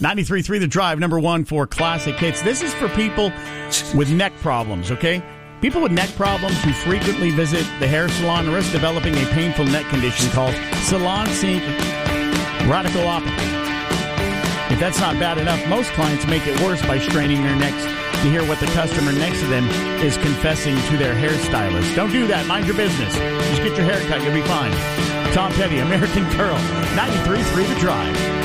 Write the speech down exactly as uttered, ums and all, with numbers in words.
ninety-three point three The Drive, number one for classic hits. This is for people with neck problems, okay? People with neck problems who frequently visit the hair salon risk developing a painful neck condition called salon sink radiculopathy. If that's not bad enough, most clients make it worse by straining their necks to hear what the customer next to them is confessing to their hairstylist. Don't do that. Mind your business. Just get your hair cut. You'll be fine. Tom Petty, American Girl, ninety-three point three The Drive.